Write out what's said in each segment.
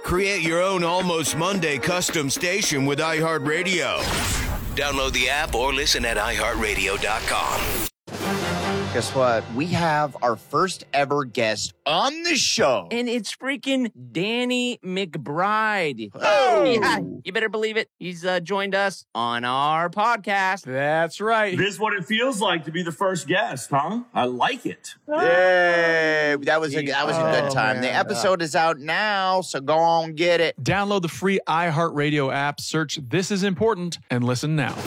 Create your own Almost Monday custom station with iHeartRadio. Download the app or listen at iHeartRadio.com. Guess what? We have our first ever guest on the show. And it's freaking Danny McBride. Oh! Yeah, you better believe it. He's joined us on our podcast. That's right. This is what it feels like to be the first guest, huh? I like it. Yay! That was a good time. Man. The episode is out now, so go on get it. Download the free iHeartRadio app, search This Is Important, and listen now.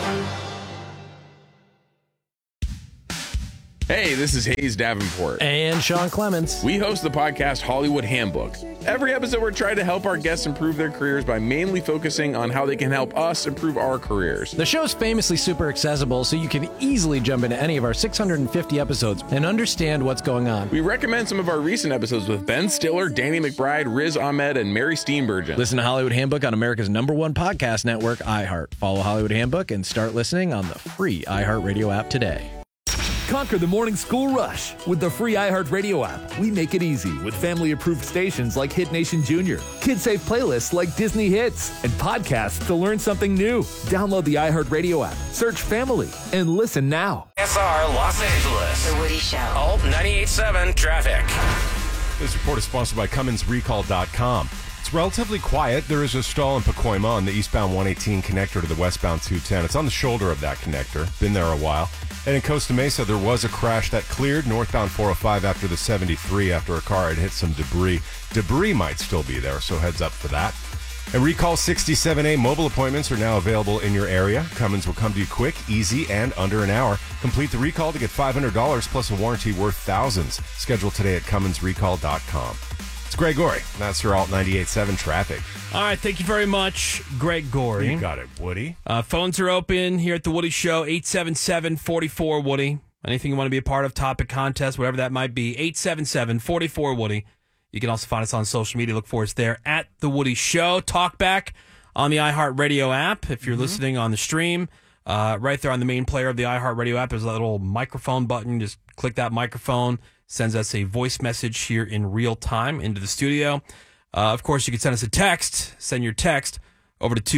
Hey, this is Hayes Davenport. And Sean Clements. We host the podcast Hollywood Handbook. Every episode, we're trying to help our guests improve their careers by mainly focusing on how they can help us improve our careers. The show's famously super accessible, so you can easily jump into any of our 650 episodes and understand what's going on. We recommend some of our recent episodes with Ben Stiller, Danny McBride, Riz Ahmed, and Mary Steenburgen. Listen to Hollywood Handbook on America's #1 podcast network, iHeart. Follow Hollywood Handbook and start listening on the free iHeartRadio app today. Conquer the morning school rush with the free iHeartRadio app. We make it easy with family-approved stations like Hit Nation Jr., kid-safe playlists like Disney Hits, and podcasts to learn something new. Download the iHeartRadio app, search Family, and listen now. SR Los Angeles. The Woody Show. Alt 98.7 traffic. This report is sponsored by Cummins.Recall.com. It's relatively quiet. There is a stall in Pacoima on the eastbound 118 connector to the westbound 210. It's on the shoulder of that connector. Been there a while. And in Costa Mesa, there was a crash that cleared northbound 405 after the 73 after a car had hit some debris. Debris might still be there, so heads up for that. And Recall 67A mobile appointments are now available in your area. Cummins will come to you quick, easy, and under an hour. Complete the recall to get $500 plus a warranty worth thousands. Schedule today at CumminsRecall.com. It's Greg Gorey. That's your Alt 98.7 traffic. All right, thank you very much, Greg Gorey. You got it, Woody. Phones are open here at the Woody Show, 877-44-WOODY. Anything you want to be a part of, topic, contest, whatever that might be, 877-44-WOODY. You can also find us on social media. Look for us there at the Woody Show. Talk back on the iHeartRadio app if you're listening on the stream. Right there on the main player of the iHeartRadio app, there's a little microphone button. Just click that microphone. Sends us a voice message here in real time into the studio. Of course, you can send us a text. Send your text over to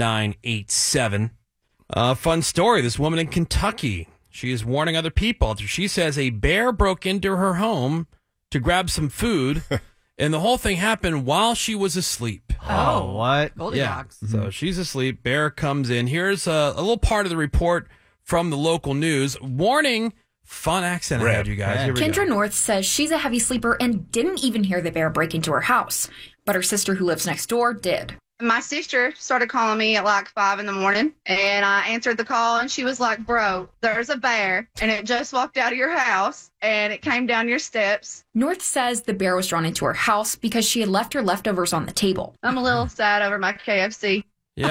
22987. Fun story. This woman in Kentucky, she is warning other people. She says a bear broke into her home to grab some food, and the whole thing happened while she was asleep. Oh, what? Goldilocks. Yeah. So she's asleep. Bear comes in. Here's a little part of the report from the local news. Warning. Fun accent ahead, you guys. Here we Kendra go. North says she's a heavy sleeper and didn't even hear the bear break into her house. But her sister, who lives next door, did. My sister started calling me at like 5 a.m, and I answered the call, and she was like, bro, there's a bear, and it just walked out of your house, and it came down your steps. North says the bear was drawn into her house because she had left her leftovers on the table. I'm a little sad over my KFC. Yep.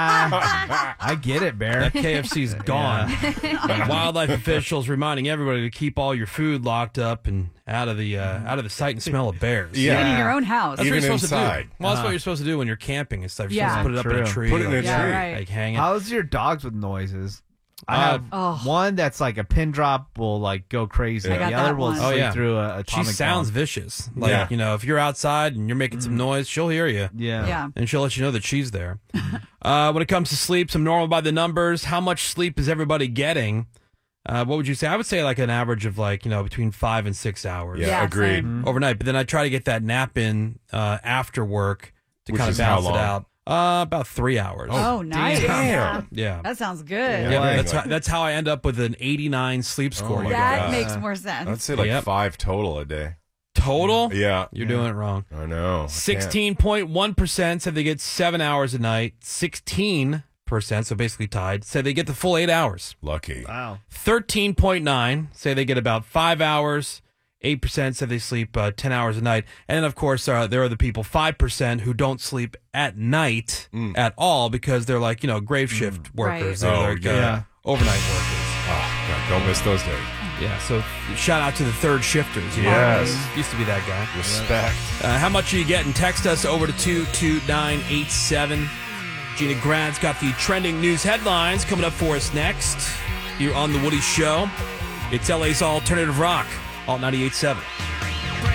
I get it, Bear. That KFC's gone. Wildlife officials reminding everybody to keep all your food locked up and out of the sight and smell of bears. Yeah. Even in your own house. That's what Even you're supposed inside. to do. Well, that's what you're supposed to do when you're camping and stuff. You're Yeah. supposed to put it up in a tree. Put it in a Yeah, tree. right. Like hang it. How's your dogs with noises? I have one that's like a pin drop will like go crazy. I got The other that will one. sleep through a atomic She sounds bomb. vicious. Like, you know, if you're outside and you're making some noise, she'll hear you. Yeah. And she'll let you know that she's there. When it comes to sleep, some normal by the numbers. How much sleep is everybody getting? What would you say? I would say like an average of like, between 5 and 6 hours. Yeah, agreed. same. Overnight. But then I try to get that nap in after work to Which kind of is how balance it long? out. About 3 hours. Oh, nice. Damn. Yeah. That sounds good. Yeah, that's how I end up with an 89 sleep score. my That God. makes more sense. I'd say like Yep. 5 total a day. Total? Yeah. You're doing it wrong. I know. 16.1% said they get 7 hours a night. 16%, so basically tied, said they get the full 8 hours. Lucky. Wow. 13.9 say they get about 5 hours. 8% said they sleep 10 hours a night. And then, of course, there are the people, 5%, who don't sleep at night at all because they're like, grave shift workers. Right. They're like, overnight workers. Oh, God, don't miss those days. Yeah, so shout out to the third shifters. Yes. Used to be that guy. Respect. How much are you getting? Text us over to 22987. Gina Grad's got the trending news headlines coming up for us next here on The Woody Show. It's LA's alternative rock, Alt 98.7.